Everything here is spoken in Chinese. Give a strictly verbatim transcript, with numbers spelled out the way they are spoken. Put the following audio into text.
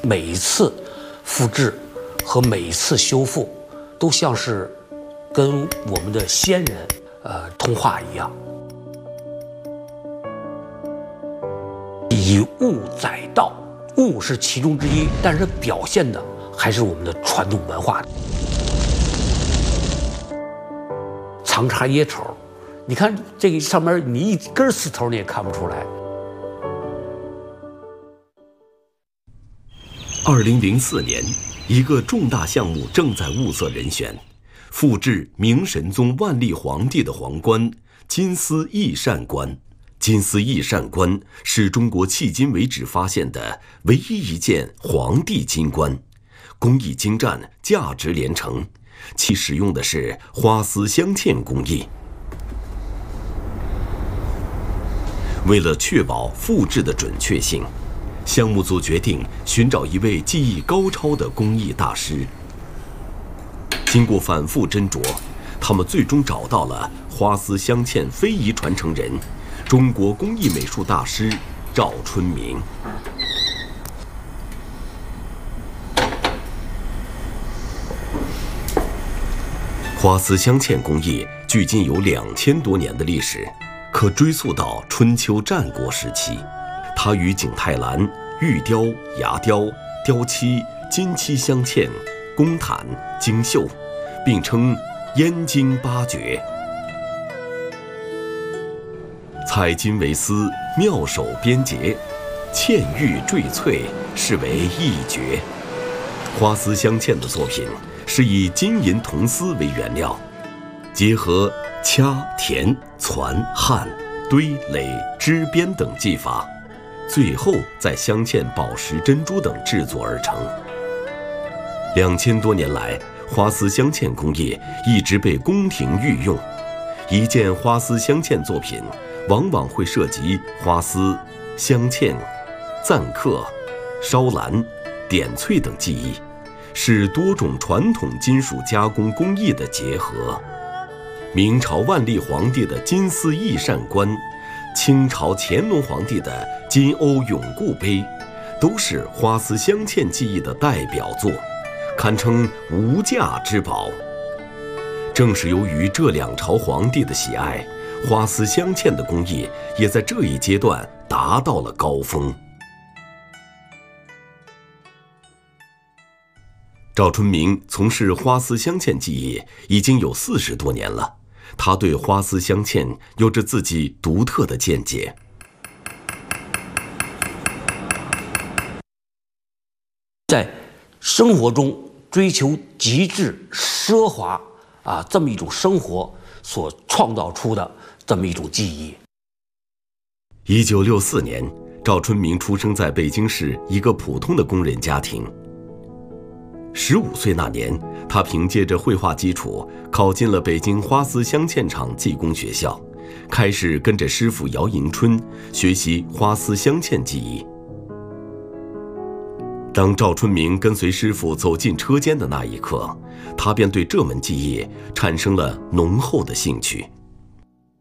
每一次复制和每一次修复，都像是跟我们的先人呃通话一样。以物载道，物是其中之一，但是表现的还是我们的传统文化。藏茶掖丑，你看这个上面，你一根丝头你也看不出来。 二零零四年，一个重大项目正在物色人选，复制明神宗万历皇帝的皇冠金丝翼扇冠。金丝翼扇冠是中国迄今为止发现的唯一一件皇帝金冠，工艺精湛，价值连城，其使用的是花丝镶嵌工艺。为了确保复制的准确性，项目组决定寻找一位技艺高超的工艺大师。经过反复斟酌，他们最终找到了花丝镶嵌非遗传承人，中国工艺美术大师赵春明。花丝镶嵌工艺距今有两千多年的历史，可追溯到春秋战国时期。它与景泰蓝、玉雕、牙雕、雕漆、金漆镶嵌、宫毯、金绣，并称燕京八绝。采金为丝，妙手编结，嵌玉缀翠，是为一绝。花丝镶嵌的作品是以金银铜丝为原料，结合掐、填、攒、焊、堆、垒、织编等技法，最后再镶嵌宝石、珍珠等制作而成。两千多年来，花丝镶嵌工艺一直被宫廷御用。一件花丝镶嵌作品往往会涉及花丝、镶嵌、錾刻、烧蓝、点翠等技艺，是多种传统金属加工工艺的结合。明朝万历皇帝的金丝翼扇冠，清朝乾隆皇帝的金瓯永固杯，都是花丝镶嵌技艺的代表作，堪称无价之宝。正是由于这两朝皇帝的喜爱，花丝镶嵌的工艺也在这一阶段达到了高峰。赵春明从事花丝镶嵌技艺已经有四十多年了，他对花丝镶嵌有着自己独特的见解。 在生活中追求极致奢华啊，这么一种生活所创造出的这么一种技艺。 一九六四年，赵春明出生在北京市一个普通的工人家庭。十五岁那年，他凭借着绘画基础，考进了北京花丝镶嵌厂技工学校，开始跟着师傅姚迎春学习花丝镶嵌技艺。当赵春明跟随师傅走进车间的那一刻，他便对这门技艺产生了浓厚的兴趣。